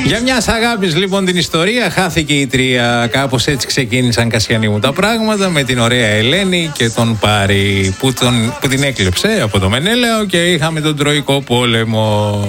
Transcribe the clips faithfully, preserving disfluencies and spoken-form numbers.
Για μιας αγάπης λοιπόν την ιστορία χάθηκε η τρία. Κάπως έτσι ξεκίνησαν, Κασιανή μου, τα πράγματα, με την ωραία Ελένη και τον Πάρη που, τον, που την έκλεψε από το Μενέλαο και είχαμε τον Τροϊκό Πόλεμο.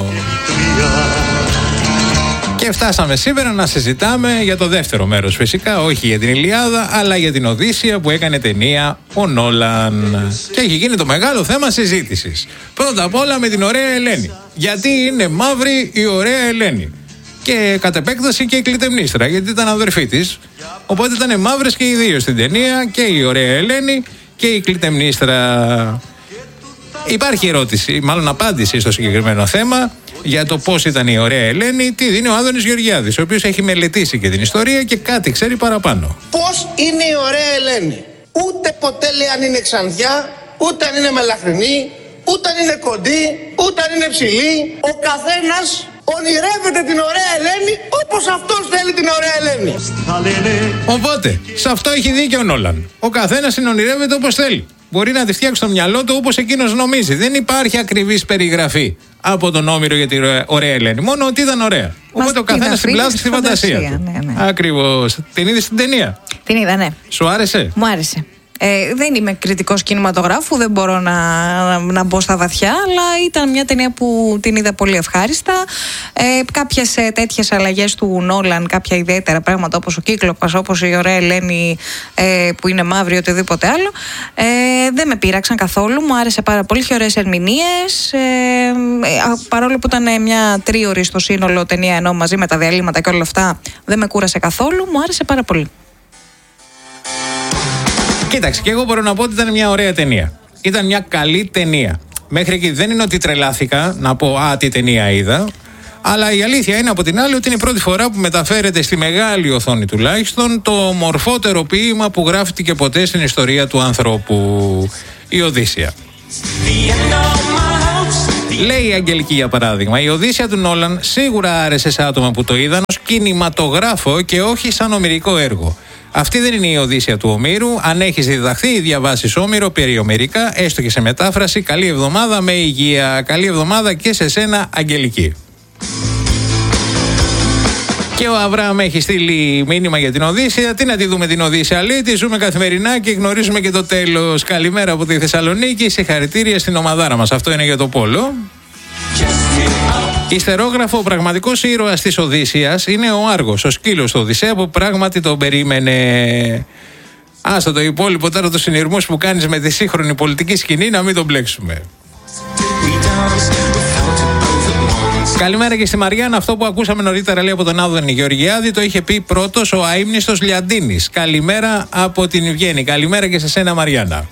Και φτάσαμε σήμερα να συζητάμε για το δεύτερο μέρος, φυσικά, όχι για την Ηλιάδα, αλλά για την Οδύσσεια που έκανε ταινία ο Νόλαν. Και έχει γίνει το μεγάλο θέμα συζήτησης. Πρώτα απ' όλα με την ωραία Ελένη. Γιατί είναι μαύρη η ωραία Ελένη. Και κατ' επέκταση και η Κλητεμνίστρα, γιατί ήταν αδερφή της. Οπότε ήταν μαύρες και οι δύο στην ταινία, και η ωραία Ελένη και η Κλητεμνίστρα. Υπάρχει ερώτηση, μάλλον απάντηση στο συγκεκριμένο θέμα για το πώς ήταν η ωραία Ελένη, τι δίνει ο Άδωνης Γεωργιάδης, ο οποίος έχει μελετήσει και την ιστορία και κάτι ξέρει παραπάνω. Πώς είναι η ωραία Ελένη? Ούτε ποτέ λέει αν είναι ξανθιά, ούτε αν είναι μελαχρινή, ούτε αν είναι κοντή, ούτε αν είναι ψηλή. Ο καθένας ονειρεύεται την ωραία Ελένη όπως αυτός θέλει την ωραία Ελένη. Οπότε, σε αυτό έχει δίκιο ο Νόλαν. Ο καθένας την ονειρεύεται όπως θέλει. Μπορεί να τη φτιάξει στο μυαλό του όπως εκείνος νομίζει. Δεν υπάρχει ακριβής περιγραφή από τον Όμηρο για την ωραία Ελένη. Μόνο ότι ήταν ωραία. Μας οπότε ο καθένας την πλάθει στη φαντασία, φαντασία του. Ναι, ναι. Ακριβώς. Την είδες στην ταινία? Την είδα, ναι. Σου άρεσε? Μου άρεσε. Ε, δεν είμαι κριτικός κινηματογράφου, δεν μπορώ να, να, να μπω στα βαθιά, αλλά ήταν μια ταινία που την είδα πολύ ευχάριστα. Ε, κάποιες ε, τέτοιες αλλαγές του Νόλαν, κάποια ιδιαίτερα πράγματα όπως ο Κύκλοπας, όπως η ωραία Ελένη ε, που είναι μαύρη, οτιδήποτε άλλο, ε, δεν με πείραξαν καθόλου. Μου άρεσε πάρα πολύ, είχε ωραίες ερμηνείες. Ε, ε, παρόλο που ήταν μια τρίωρη στο σύνολο ταινία, ενώ μαζί με τα διαλύματα και όλα αυτά, δεν με κούρασε καθόλου. Μου άρεσε πάρα πολύ. Κοίταξε, και εγώ μπορώ να πω ότι ήταν μια ωραία ταινία. Ήταν μια καλή ταινία. Μέχρι εκεί δεν είναι ότι τρελάθηκα να πω «Α, τι ταινία είδα». Αλλά η αλήθεια είναι από την άλλη ότι είναι η πρώτη φορά που μεταφέρεται στη μεγάλη οθόνη τουλάχιστον το μορφότερο ποίημα που γράφτηκε ποτέ στην ιστορία του ανθρώπου, η Οδύσσεια. Λέει η Αγγελική για παράδειγμα, η Οδύσσεια του Νόλαν σίγουρα άρεσε σε άτομα που το είδαν ως κινηματογράφο και όχι σαν ομηρικό έργο. Αυτή δεν είναι η Οδύσσεια του Ομήρου. Αν έχεις διδαχθεί ή διαβάσεις Όμηρο, περιομερικά, έστω και σε μετάφραση, καλή εβδομάδα με υγεία. Καλή εβδομάδα και σε σένα, Αγγελική. Και ο Αβραάμ έχει στείλει μήνυμα για την Οδύσσεια. Τι να τη δούμε την Οδύσσεια, λέει, τη ζούμε καθημερινά και γνωρίζουμε και το τέλος. Καλημέρα από τη Θεσσαλονίκη, συγχαρητήρια στην ομαδάρα μας. Αυτό είναι για το πόλο. Ιστερόγραφο, ο πραγματικός ήρωας της Οδύσσειας είναι ο Άργος, ο σκύλος του Οδυσσέα που πράγματι τον περίμενε. Άστα το υπόλοιπο τώρα, τους συνειρμούς που κάνεις με τη σύγχρονη πολιτική σκηνή, να μην τον μπλέξουμε. Καλημέρα και στη Μαριάννα. Αυτό που ακούσαμε νωρίτερα, λέει, από τον Άδωνη Γεωργιάδη, το είχε πει πρώτος ο αείμνηστος Λιαντίνης. Καλημέρα από την Βιέννη. Καλημέρα και σε σένα, Μαριάννα.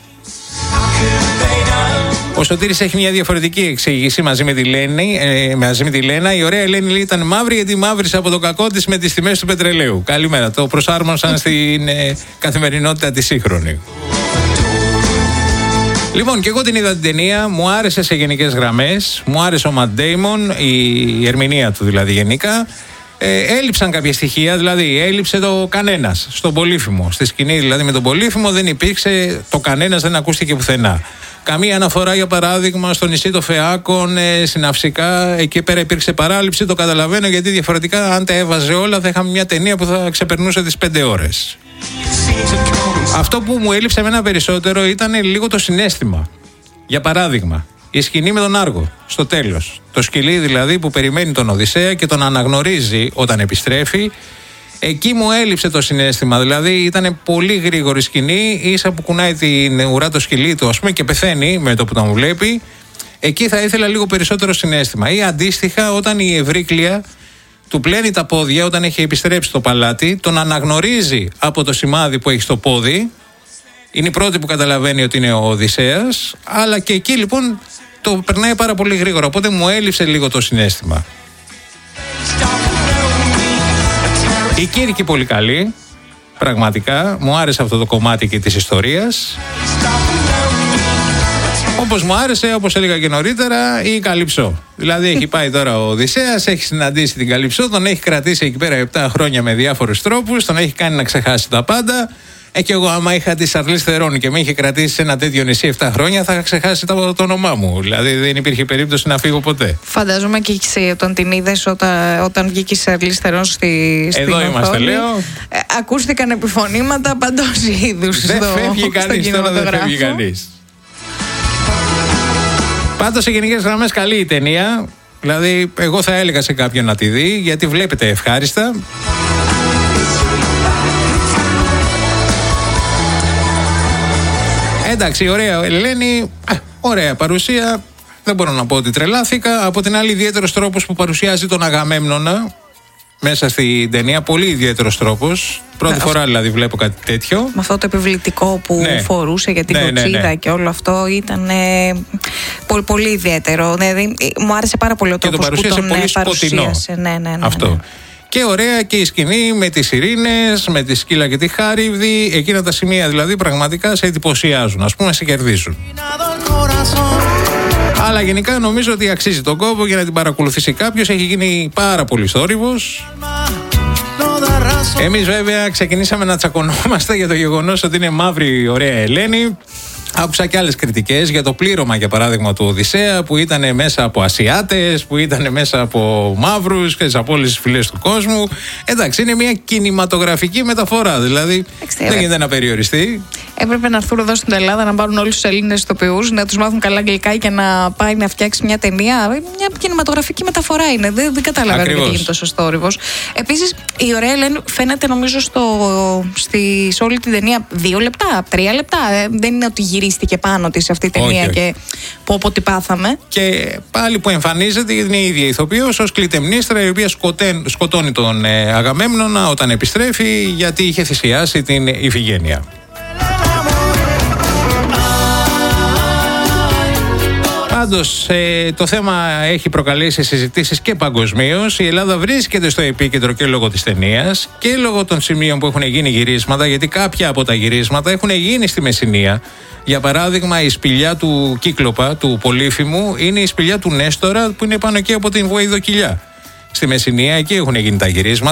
Ο Σωτήρης έχει μια διαφορετική εξήγηση μαζί με τη, Λένη, ε, μαζί με τη Λένα. Η ωραία Ελένη, λέει, ήταν μαύρη γιατί μαύρισε από το κακό της με τις τιμές του πετρελαίου. Καλημέρα. Το προσάρμοσαν στην ε, καθημερινότητα τη σύγχρονη. Λοιπόν, και εγώ την είδα την ταινία. Μου άρεσε σε γενικές γραμμές. Μου άρεσε ο Ματ Ντέιμον, η ερμηνεία του δηλαδή γενικά. Ε, έλειψαν κάποια στοιχεία, δηλαδή έλειψε το κανένας στον Πολύφημο. Στη σκηνή δηλαδή με τον Πολύφημο δεν υπήρξε, το κανένας δεν ακούστηκε πουθενά. Καμία αναφορά, για παράδειγμα, στο νησί των Φεάκων, ε, συναυσικά, εκεί πέρα υπήρξε παράληψη. Το καταλαβαίνω, γιατί διαφορετικά, αν τα έβαζε όλα, θα είχαμε μια ταινία που θα ξεπερνούσε τις πέντε ώρες. Αυτό που μου έλειψε εμένα περισσότερο ήταν λίγο το συναίσθημα. Για παράδειγμα, η σκηνή με τον Άργο, στο τέλος. Το σκυλί δηλαδή που περιμένει τον Οδυσσέα και τον αναγνωρίζει όταν επιστρέφει. Εκεί μου έλειψε το συναίσθημα. Δηλαδή ήταν πολύ γρήγορη σκηνή, ίσα που κουνάει την ουρά το σκυλί του, ας πούμε, και πεθαίνει με το που τον βλέπει. Εκεί θα ήθελα λίγο περισσότερο συναίσθημα. Ή αντίστοιχα, όταν η Ευρύκλεια του πλένει τα πόδια, όταν έχει επιστρέψει στο παλάτι, τον αναγνωρίζει από το σημάδι που έχει στο πόδι. Είναι η πρώτη που καταλαβαίνει ότι είναι ο Οδυσσέας, αλλά και εκεί λοιπόν το περνάει πάρα πολύ γρήγορα. Οπότε μου έλειψε λίγο το συναίσθημα. Η Κύρκη πολύ καλή, πραγματικά. Μου άρεσε αυτό το κομμάτι και της ιστορίας. Όπως μου άρεσε, όπως έλεγα και νωρίτερα, η Καλυψό. Δηλαδή έχει πάει τώρα ο Οδυσσέας, έχει συναντήσει την Καλυψό, τον έχει κρατήσει εκεί πέρα επτά χρόνια με διάφορους τρόπους, τον έχει κάνει να ξεχάσει τα πάντα. Ε, και εγώ, άμα είχα τη Σαρλίς Θερόν και με είχε κρατήσει σε ένα τέτοιο νησί επτά χρόνια, θα είχα ξεχάσει το, το όνομά μου. Δηλαδή δεν υπήρχε περίπτωση να φύγω ποτέ. Φαντάζομαι και εσύ όταν την είδες, όταν, όταν βγήκε η Σαρλίς Θερόν στη, στην Εδώ οθόνη, είμαστε, λέω. Ε, ακούστηκαν επιφωνήματα παντός είδους. Δεν φεύγει κανείς τώρα, δεν φεύγει κανείς. Πάντως σε γενικές γραμμές καλή η ταινία. Δηλαδή, εγώ θα έλεγα σε κάποιον να τη δει, γιατί βλέπετε ευχάριστα. Εντάξει, ωραία Ελένη, ωραία παρουσία. Δεν μπορώ να πω ότι τρελάθηκα. Από την άλλη, ιδιαίτερος τρόπος που παρουσιάζει τον Αγαμέμνονα μέσα στην ταινία. Πολύ ιδιαίτερος τρόπος. Πρώτη ναι, φορά δηλαδή βλέπω κάτι τέτοιο. Με αυτό το επιβλητικό που ναι. φορούσε για την ναι, κοτσίδα ναι, ναι. και όλο αυτό ήταν ε, πολύ, πολύ ιδιαίτερο. Δηλαδή, μου άρεσε πάρα πολύ ο τρόπος που τον πολύ παρουσίασε. Ναι, ναι, ναι, ναι, αυτό. Ναι. Και ωραία και η σκηνή με τις Ειρήνες, με τη Σκύλα και τη Χάριβδη. Εκείνα τα σημεία δηλαδή πραγματικά σε εντυπωσιάζουν, ας πούμε, σε κερδίζουν. Αλλά γενικά νομίζω ότι αξίζει τον κόπο για να την παρακολουθήσει κάποιος. Έχει γίνει πάρα πολύ θόρυβος. Εμείς βέβαια ξεκινήσαμε να τσακωνόμαστε για το γεγονός ότι είναι μαύρη η ωραία Ελένη. Άκουσα και άλλες κριτικές για το πλήρωμα, για παράδειγμα, του Οδυσσέα, που ήταν μέσα από Ασιάτες, που ήταν μέσα από μαύρους και από όλες τις φυλές του κόσμου. Εντάξει, είναι μια κινηματογραφική μεταφορά, δηλαδή δεν γίνεται να περιοριστεί. Έπρεπε να έρθουν εδώ στην Ελλάδα να πάρουν όλους τους Έλληνες ηθοποιούς, να τους μάθουν καλά αγγλικά και να πάει να φτιάξει μια ταινία. Μια κινηματογραφική μεταφορά είναι. Δεν, δεν καταλαβαίνω γιατί γίνεται τόσο θόρυβος. Επίσης, η ωραία Ελένη φαίνεται νομίζω στο, στη, σε όλη την ταινία δύο λεπτά, τρία λεπτά. Δεν είναι ότι γυρίστηκε πάνω της αυτή η ταινία όχι, και πω πω τι πάθαμε. Και πάλι που εμφανίζεται είναι η ίδια ηθοποιός ως Κλητεμνίστρα, η οποία σκοτέν, σκοτώνει τον ε, Αγαμέμνονα όταν επιστρέφει, γιατί είχε θυσιάσει την Ιφηγένεια. Πάντως ε, το θέμα έχει προκαλέσει συζητήσεις και παγκοσμίως. Η Ελλάδα βρίσκεται στο επίκεντρο και λόγω της ταινίας και λόγω των σημείων που έχουν γίνει γυρίσματα, γιατί κάποια από τα γυρίσματα έχουν γίνει στη Μεσσηνία. Για παράδειγμα, η σπηλιά του Κύκλοπα, του Πολύφημου, είναι η σπηλιά του Νέστορα που είναι πάνω εκεί από την Βοηδοκυλιά. Στη Μεσσηνία εκεί έχουν γίνει τα γυρίσματα.